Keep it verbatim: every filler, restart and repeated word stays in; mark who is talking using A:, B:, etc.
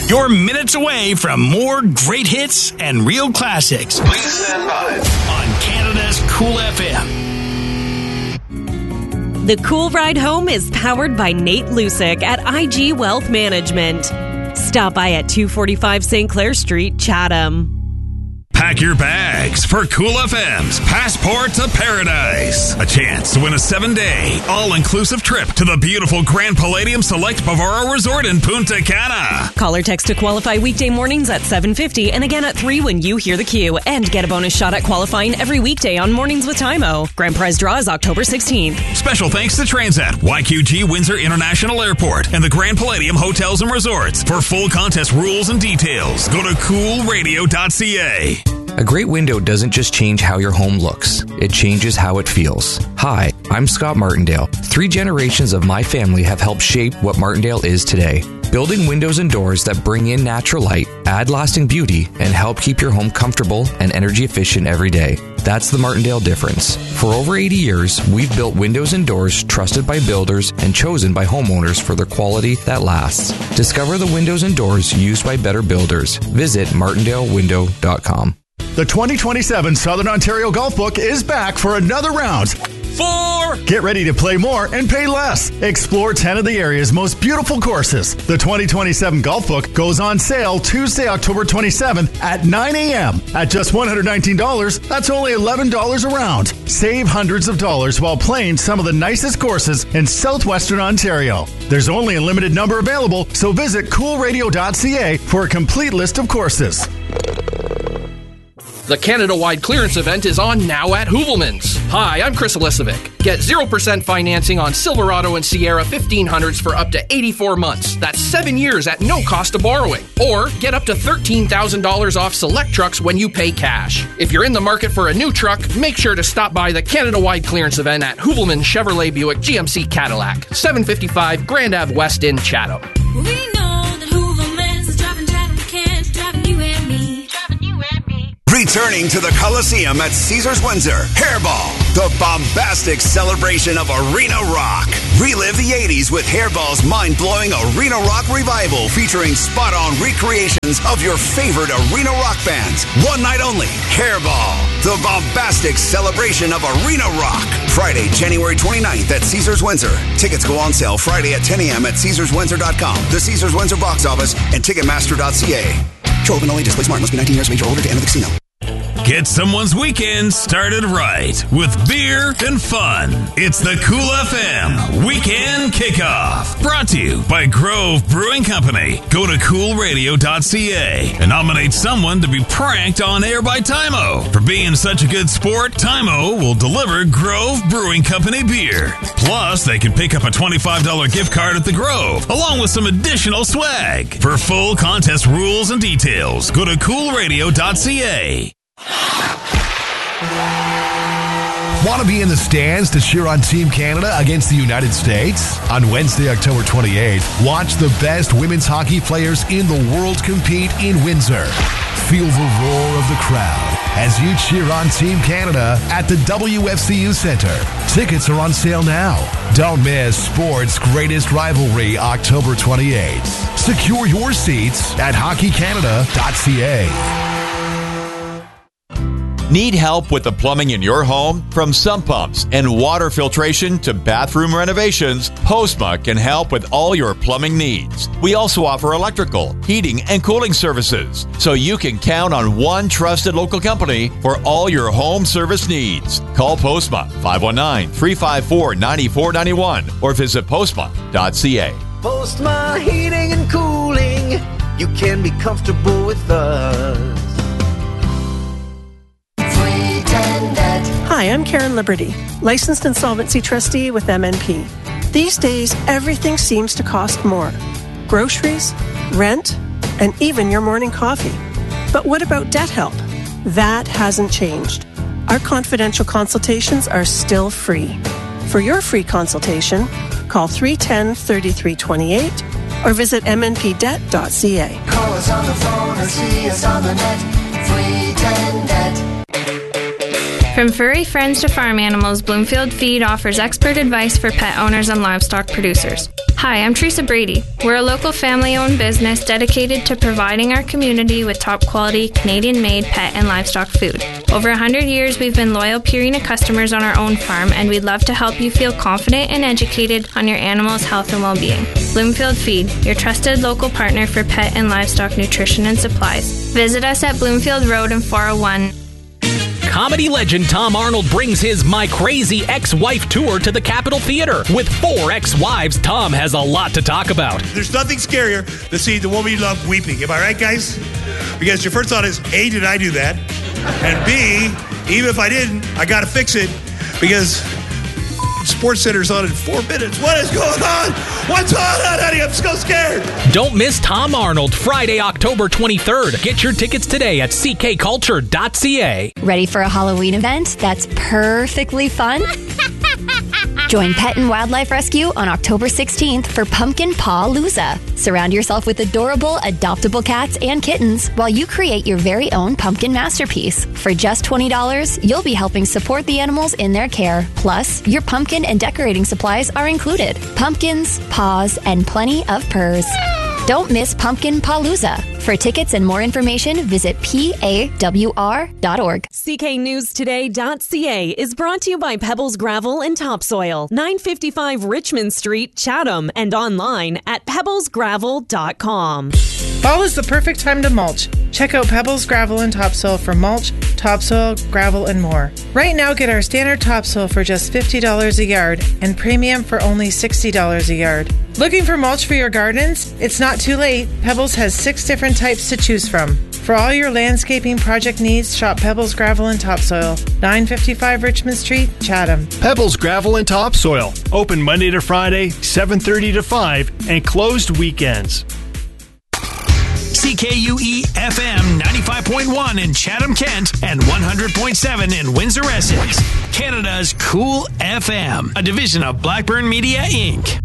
A: You're minutes away from more great hits and real classics.
B: Please stand by.
A: On Canada's Cool F M.
C: The Cool Ride Home is powered by Nate Lusick at I G Wealth Management. Stop by at two forty-five Saint Clair Street, Chatham.
D: Pack your bags for Cool F M's Passport to Paradise. A chance to win a seven-day, all-inclusive trip to the beautiful Grand Palladium Select Bavaro Resort in Punta Cana.
C: Call or text to qualify weekday mornings at seven fifty and again at three when you hear the cue. And get a bonus shot at qualifying every weekday on Mornings with Timo. Grand prize draw is October sixteenth.
D: Special thanks to Transat, Y Q G Windsor International Airport, and the Grand Palladium Hotels and Resorts. For full contest rules and details, go to cool radio dot c a.
E: A great window doesn't just change how your home looks, it changes how it feels. Hi, I'm Scott Martindale. Three generations of my family have helped shape what Martindale is today. Building windows and doors that bring in natural light, add lasting beauty, and help keep your home comfortable and energy efficient every day. That's the Martindale difference. For over eighty years, we've built windows and doors trusted by builders and chosen by homeowners for their quality that lasts. Discover the windows and doors used by better builders. Visit martindale window dot com.
F: The twenty twenty-seven Southern Ontario Golf Book is back for another round.
A: Four!
F: Get ready to play more and pay less. Explore ten of the area's most beautiful courses. The twenty twenty-seven Golf Book goes on sale Tuesday, October twenty-seventh at nine a.m. At just one hundred nineteen dollars, that's only eleven dollars a round. Save hundreds of dollars while playing some of the nicest courses in southwestern Ontario. There's only a limited number available, so visit cool radio dot c a for a complete list of courses.
G: The Canada-wide clearance event is on now at Hoovelmans. Hi, I'm Chris Elisovic. Get zero percent financing on Silverado and Sierra fifteen hundreds for up to eighty-four months. That's seven years at no cost of borrowing. Or get up to thirteen thousand dollars off select trucks when you pay cash. If you're in the market for a new truck, make sure to stop by the Canada-wide clearance event at Hoovelmans Chevrolet Buick G M C Cadillac, seven fifty-five Grand Ave West in Chatham.
H: We know that Hoovelmans is driving Chatham to Kent, driving you and me, driving you and me.
I: Returning to the Coliseum at Caesars Windsor, Hairball, the bombastic celebration of arena rock. Relive the eighties with Hairball's mind-blowing arena rock revival featuring spot-on recreations of your favorite arena rock bands. One night only, Hairball, the bombastic celebration of arena rock. Friday, January twenty-ninth at Caesars Windsor. Tickets go on sale Friday at ten a.m. at caesars windsor dot com, the Caesars Windsor box office, and ticketmaster dot c a. Show open only. Display smart. Must be nineteen years of age or older to enter the casino.
D: Get someone's weekend started right with beer and fun. It's the Cool F M Weekend Kickoff. Brought to you by Grove Brewing Company. Go to cool radio dot c a and nominate someone to be pranked on air by Timo. For being such a good sport, Timo will deliver Grove Brewing Company beer. Plus, they can pick up a twenty-five dollars gift card at the Grove, along with some additional swag. For full contest rules and details, go to cool radio dot c a.
J: Want to be in the stands to cheer on Team Canada against the United States? On Wednesday, October twenty-eighth, watch the best women's hockey players in the world compete in Windsor. Feel the roar of the crowd as you cheer on Team Canada at the W F C U Centre. Tickets are on sale now. Don't miss sports' greatest rivalry, October twenty-eighth. Secure your seats at hockey canada dot c a.
K: Need help with the plumbing in your home? From sump pumps and water filtration to bathroom renovations, Postma can help with all your plumbing needs. We also offer electrical, heating, and cooling services, so you can count on one trusted local company for all your home service needs. Call Postma five one nine, three five four, nine four nine one or visit postma dot c a.
L: Postma Heating and Cooling, you can be comfortable with us.
M: Hi, I'm Karen Liberty, licensed insolvency trustee with M N P. These days, everything seems to cost more. Groceries, rent, and even your morning coffee. But what about debt help? That hasn't changed. Our confidential consultations are still free. For your free consultation, call three one zero, three three two eight or visit m n p debt dot c a.
N: Call us on the phone or see us on the net. three ten net.
B: From furry friends to farm animals, Bloomfield Feed offers expert advice for pet owners and livestock producers. Hi, I'm Teresa Brady. We're a local family-owned business dedicated to providing our community with top-quality, Canadian-made pet and livestock food. Over one hundred years, we've been loyal Purina customers on our own farm, and we'd love to help you feel confident and educated on your animal's health and well-being. Bloomfield Feed, your trusted local partner for pet and livestock nutrition and supplies. Visit us at Bloomfield Road in four oh one.
N: Comedy legend Tom Arnold brings his My Crazy Ex-Wife tour to the Capitol Theater. With four ex-wives, Tom has a lot to talk about.
O: There's nothing scarier than seeing the woman you love weeping. Am I right, guys? Because your first thought is, A, did I do that? And B, even if I didn't, I got to fix it because Sports Center's on in four minutes. What is going on? What's going on, honey? I'm so scared.
N: Don't miss Tom Arnold, Friday, October twenty-third. Get your tickets today at c k culture dot c a.
P: Ready for a Halloween event that's perfectly fun? Join Pet and Wildlife Rescue on October sixteenth for Pumpkin Paw-Loozah. Surround yourself with adorable, adoptable cats and kittens while you create your very own pumpkin masterpiece. For just twenty dollars, you'll be helping support the animals in their care. Plus, your pumpkin and decorating supplies are included. Pumpkins, paws, and plenty of purrs. Don't miss Pumpkin Paw-Loozah. For tickets and more information, visit P A W R dot org.
C: C K News Today dot C A is brought to you by Pebbles Gravel and Topsoil, nine fifty-five Richmond Street, Chatham, and online at pebbles gravel dot com.
Q: Fall is the perfect time to mulch. Check out Pebbles Gravel and Topsoil for mulch, topsoil, gravel, and more. Right now, get our standard topsoil for just fifty dollars a yard and premium for only sixty dollars a yard. Looking for mulch for your gardens? It's not too late. Pebbles has six different types to choose from. For all your landscaping project needs, shop Pebbles Gravel and Topsoil, nine fifty-five Richmond Street, Chatham.
R: Pebbles Gravel and Topsoil, open Monday to Friday, seven thirty to five, and closed weekends.
A: C K U E F M ninety-five point one in Chatham, Kent, and one hundred point seven in Windsor, Essex. Canada's Cool F M, a division of Blackburn Media, Incorporated.